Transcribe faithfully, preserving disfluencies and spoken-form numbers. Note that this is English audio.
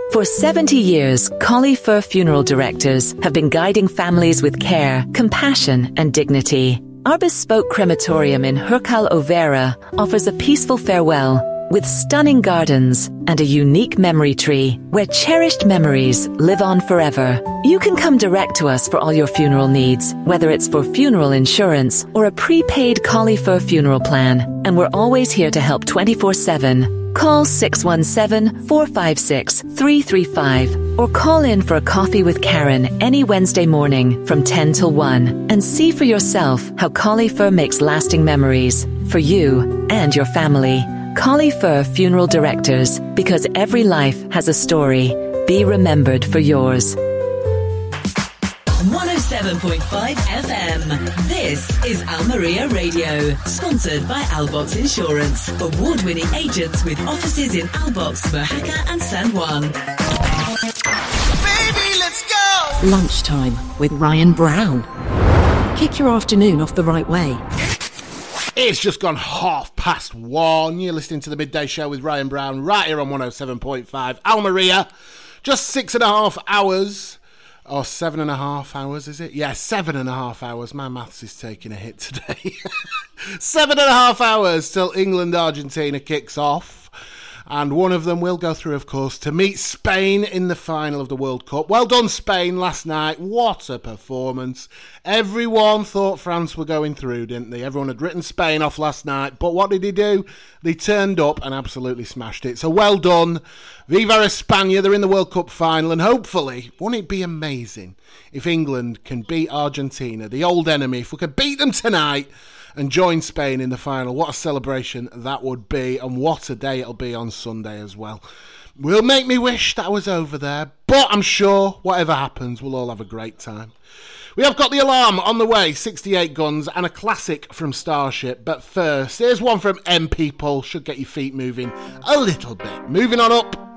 For seventy years, Collie Fur Funeral Directors have been guiding families with care, compassion, and dignity. Our bespoke crematorium in Hercal Overa offers a peaceful farewell with stunning gardens and a unique memory tree where cherished memories live on forever. You can come direct to us for all your funeral needs, whether it's for funeral insurance or a prepaid Collie Fur funeral plan, and we're always here to help twenty-four seven. Call six one seven, four five six, three three five or call in for a coffee with Karen any Wednesday morning from ten till one and see for yourself how Collie Fur makes lasting memories for you and your family. Collie Fur Funeral Directors, because every life has a story. Be remembered for yours. one oh seven point five F M. This is Almeria Radio, sponsored by Albox Insurance, award-winning agents with offices in Albox, Mojaca and San Juan. Baby, let's go! Lunchtime with Ryan Brown. Kick your afternoon off the right way. It's just gone half past one. You're listening to the Midday Show with Ryan Brown right here on one oh seven point five Almeria. Just six and a half hours. Or seven and a half hours, is it? Yeah, seven and a half hours. My maths is taking a hit today. Seven and a half hours till England-Argentina kicks off. And one of them will go through, of course, to meet Spain in the final of the World Cup. Well done, Spain, last night. What a performance. Everyone thought France were going through, didn't they? Everyone had written Spain off last night. But what did he do? They turned up and absolutely smashed it. So well done. Viva España. They're in the World Cup final. And hopefully, won't it be amazing if England can beat Argentina, the old enemy? If we could beat them tonight and join Spain in the final, what a celebration that would be, and what a day it'll be on Sunday as well. Will make me wish that I was over there, but I'm sure whatever happens, we'll all have a great time. We have got the alarm on the way, sixty-eight guns, and a classic from Starship. But first, here's one from M People, should get your feet moving a little bit. Moving on up.